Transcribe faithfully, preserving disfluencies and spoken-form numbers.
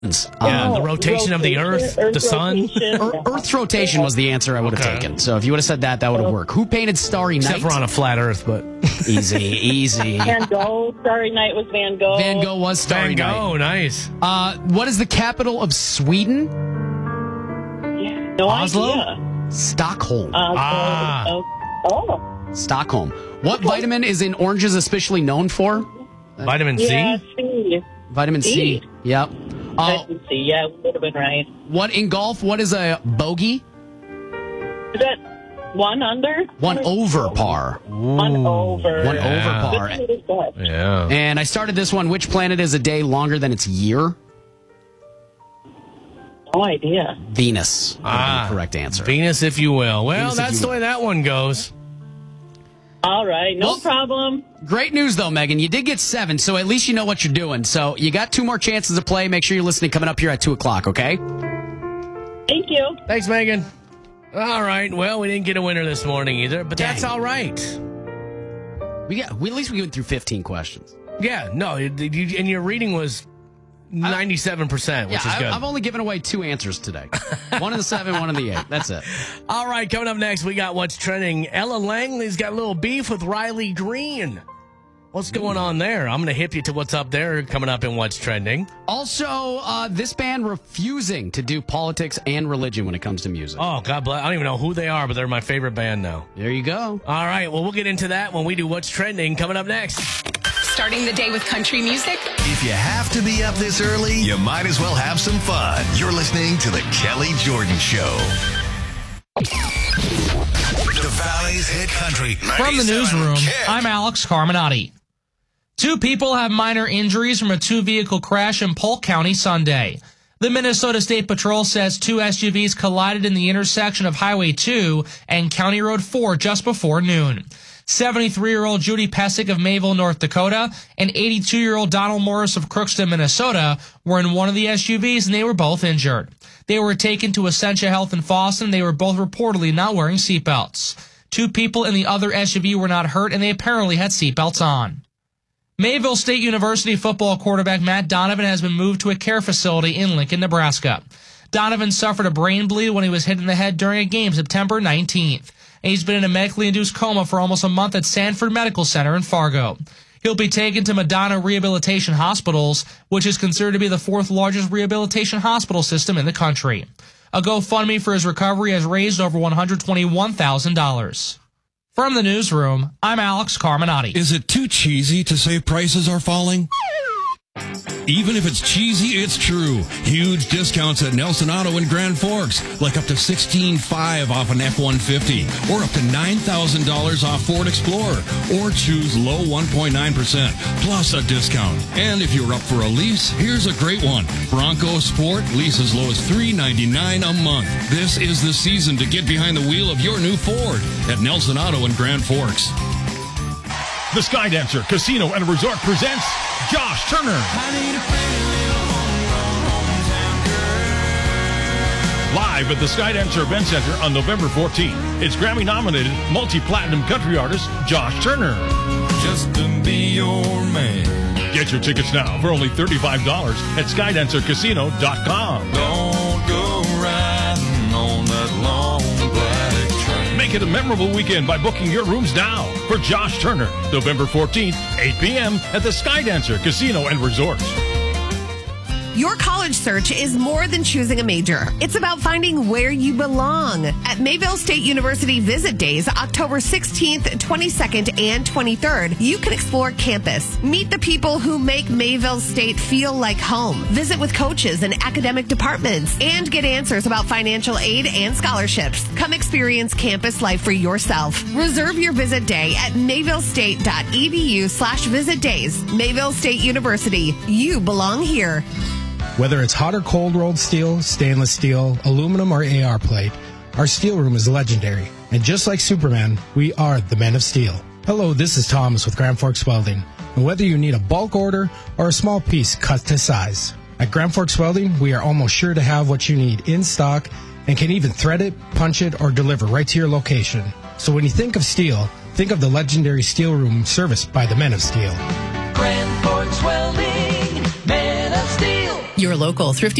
Yeah, Oh, the rotation, of the Earth, Earth the sun. rotation. Ear- Earth's rotation was the answer I would have Okay. taken. So if you would have said that, that would have worked. Who painted Starry Night? Except we're on a flat Earth, but Easy, easy. Van Gogh. Starry Night was Van Gogh. Van Gogh was Starry Van Gogh, nice. Night. Uh, what is the capital of Sweden? Yeah, no Oslo? idea. Stockholm. Oslo. Ah. Oh. oh. Stockholm. What vitamin is in oranges especially known for? Vitamin Yeah, C. C. Vitamin C. C. Yep. Uh, Vitamin C. Yeah, would have been right. what in golf? What is a bogey? Is that one under? One over par. One over. One Yeah. over par. What is that? Yeah. And I started this one. Which planet is a day longer than its year? No idea. Venus. would be Ah, the correct answer. Venus, if you will. Well, Venus, if that's you the will. way that one goes. All right, no Well- problem. Great news, though, Megan. You did get seven, so at least you know what you're doing. So you got two more chances to play. Make sure you're listening coming up here at two o'clock, okay? Thank you. Thanks, Megan. All right. Well, we didn't get a winner this morning either, but that's Dang. all right. We got. We, at least we went through fifteen questions. Yeah, no, it- you, and your reading was ninety-seven percent, which yeah, is good. I, I've only given away two answers today. One in the seven, one in the eight. That's it. All right, coming up next, we got What's Trending. Ella Langley's got a little beef with Riley Green. What's going on there? I'm going to hip you to what's up there coming up in What's Trending. Also, uh, this band refusing to do politics and religion when it comes to music. Oh, God bless. I don't even know who they are, but they're my favorite band now. There you go. All right, well, we'll get into that when we do What's Trending coming up next. Starting the day with country music? If you have to be up this early, you might as well have some fun. You're listening to The Kelly Jordan Show. The Valley's Hit Country. From the newsroom, I'm Alex Carminati. Two people have minor injuries from a two-vehicle crash in Polk County Sunday. The Minnesota State Patrol says two S U Vs collided in the intersection of Highway two and County Road four just before noon. seventy-three-year-old Judy Pesic of Mayville, North Dakota, and eighty-two-year-old Donald Morris of Crookston, Minnesota, were in one of the S U Vs and they were both injured. They were taken to Essentia Health in Fosston. They were both reportedly not wearing seatbelts. Two people in the other S U V were not hurt and they apparently had seatbelts on. Mayville State University football quarterback Matt Donovan has been moved to a care facility in Lincoln, Nebraska. Donovan suffered a brain bleed when he was hit in the head during a game September nineteenth. And he's been in a medically induced coma for almost a month at Sanford Medical Center in Fargo. He'll be taken to Madonna Rehabilitation Hospitals, which is considered to be the fourth largest rehabilitation hospital system in the country. A GoFundMe for his recovery has raised over one hundred twenty-one thousand dollars. From the newsroom, I'm Alex Carminati. Is it too cheesy to say prices are falling? Even if it's cheesy, it's true. Huge discounts at Nelson Auto in Grand Forks, like up to sixteen five dollars off an F one fifty, or up to nine thousand dollars off Ford Explorer, or choose low one point nine percent, plus a discount. And if you're up for a lease, here's a great one. Bronco Sport, lease as low as three ninety-nine a month. This is the season to get behind the wheel of your new Ford at Nelson Auto in Grand Forks. The Skydancer Casino and Resort presents Josh Turner. Live at the Skydancer Event Center on November fourteenth. It's Grammy-nominated multi-platinum country artist Josh Turner. Just to be your man. Get your tickets now for only thirty-five dollars at skydancer casino dot com. Don't go riding on that long black train. Make it a memorable weekend by booking your rooms now for Josh Turner, November fourteenth, eight p.m. at the Skydancer Casino and Resort. Your college search is more than choosing a major. It's about finding where you belong. At Mayville State University Visit Days, October sixteenth, twenty-second, and twenty-third, you can explore campus. Meet the people who make Mayville State feel like home. Visit with coaches and academic departments and get answers about financial aid and scholarships. Come experience campus life for yourself. Reserve your visit day at mayvillestate.edu slash visit days. Mayville State University. You belong here. Whether it's hot or cold rolled steel, stainless steel, aluminum, or A R plate, our steel room is legendary. And just like Superman, we are the Men of Steel. Hello, this is Thomas with Grand Forks Welding. And whether you need a bulk order or a small piece cut to size, at Grand Forks Welding, we are almost sure to have what you need in stock and can even thread it, punch it, or deliver right to your location. So when you think of steel, think of the legendary steel room serviced by the Men of Steel. Grand Forks Welding, Men of Steel. Your local Thrifty